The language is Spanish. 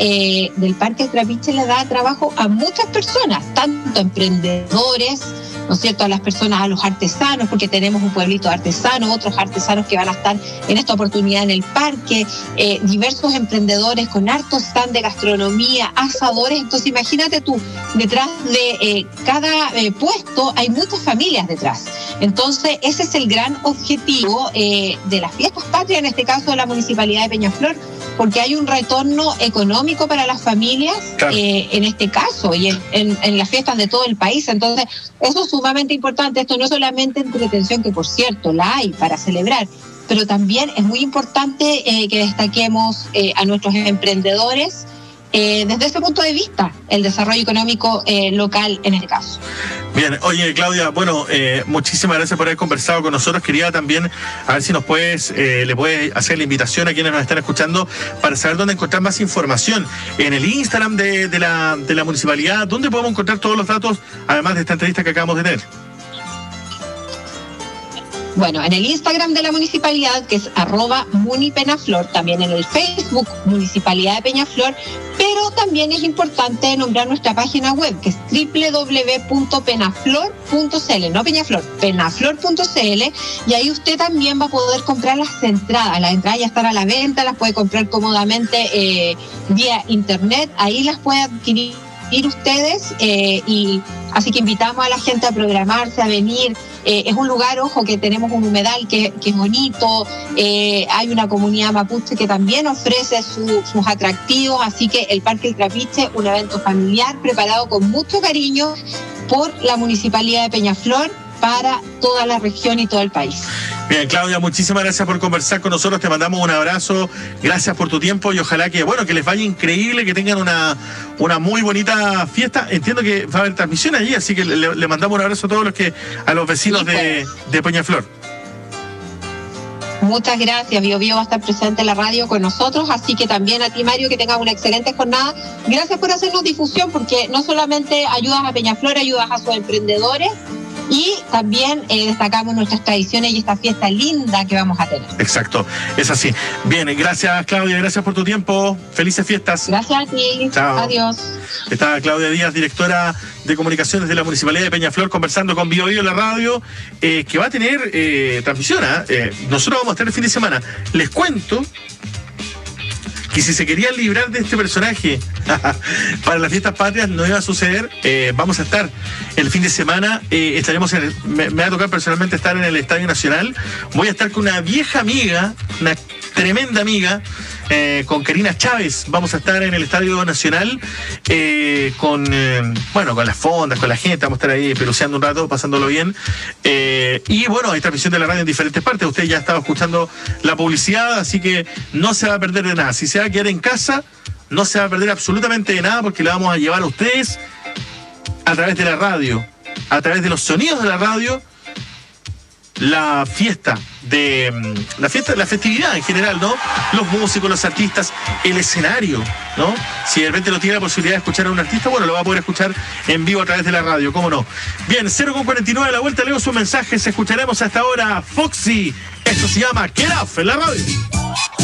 del Parque El Trapiche le da trabajo a muchas personas, tanto emprendedores, ¿no es cierto?, a las personas, a los artesanos, porque tenemos un pueblito de artesanos, otros artesanos que van a estar en esta oportunidad en el parque, diversos emprendedores con hartos stand de gastronomía, asadores. Entonces imagínate tú, detrás de cada puesto hay muchas familias detrás. Entonces ese es el gran objetivo de las fiestas patrias, en este caso de la Municipalidad de Peñaflor, porque hay un retorno económico para las familias, claro, en este caso, y en las fiestas de todo el país. Entonces, eso es sumamente importante. Esto no es solamente entretención, que por cierto la hay para celebrar, pero también es muy importante que destaquemos a nuestros emprendedores desde ese punto de vista, el desarrollo económico local en este caso. Bien, oye Claudia, bueno, muchísimas gracias por haber conversado con nosotros. Quería también, a ver si nos puedes, le puedes hacer la invitación a quienes nos están escuchando para saber dónde encontrar más información. En el Instagram de la municipalidad, ¿dónde podemos encontrar todos los datos, además de esta entrevista que acabamos de tener? Bueno, en el Instagram de la municipalidad, que es @munipenaflor, también en el Facebook Municipalidad de Peñaflor, pero también es importante nombrar nuestra página web, que es www.penaflor.cl, no Peñaflor, penaflor.cl, y ahí usted también va a poder comprar las entradas. Las entradas ya están a la venta, las puede comprar cómodamente vía internet, ahí las puede adquirir ustedes, y así que invitamos a la gente a programarse, a venir. Es un lugar, ojo, que tenemos un humedal que es bonito, hay una comunidad mapuche que también ofrece sus atractivos, así que el Parque El Trapiche, un evento familiar preparado con mucho cariño por la Municipalidad de Peñaflor para toda la región y todo el país. Bien, Claudia, muchísimas gracias por conversar con nosotros, te mandamos un abrazo, gracias por tu tiempo y ojalá que, bueno, que les vaya increíble, que tengan una muy bonita fiesta. Entiendo que va a haber transmisión allí, así que le mandamos un abrazo a todos a los vecinos de Peñaflor. Muchas gracias, Bio va a estar presente en la radio con nosotros, así que también a ti, Mario, que tengas una excelente jornada. Gracias por hacernos difusión, porque no solamente ayudas a Peñaflor, ayudas a sus emprendedores, y también destacamos nuestras tradiciones y esta fiesta linda que vamos a tener. Exacto, es así. Bien, gracias Claudia, gracias por tu tiempo. Felices fiestas. Gracias a ti. Chao. Adiós. Está Claudia Díaz, directora de comunicaciones de la Municipalidad de Peñaflor, conversando con Bio en la radio, que va a tener transmisión. Nosotros vamos a estar el fin de semana. Les cuento que si se querían librar de este personaje para las fiestas patrias no iba a suceder. Vamos a estar el fin de semana, estaremos me va a tocar personalmente estar en el Estadio Nacional. Voy a estar con una vieja amiga, una tremenda amiga, con Karina Chávez. Vamos a estar en el Estadio Nacional con las fondas, con la gente. Vamos a estar ahí peluceando un rato, pasándolo bien. Y bueno, hay transmisión de la radio en diferentes partes. Usted ya estaba escuchando la publicidad, así que no se va a perder de nada. Si se va a quedar en casa, no se va a perder absolutamente de nada, porque le vamos a llevar a ustedes a través de la radio, a través de los sonidos de la radio, la festividad en general, ¿no? Los músicos, los artistas, el escenario, ¿no? Si de repente no tiene la posibilidad de escuchar a un artista, bueno, lo va a poder escuchar en vivo a través de la radio, ¿cómo no? Bien, 0:49 a la vuelta, leo sus mensajes, escucharemos hasta ahora Foxy. Esto se llama Get Off en la radio.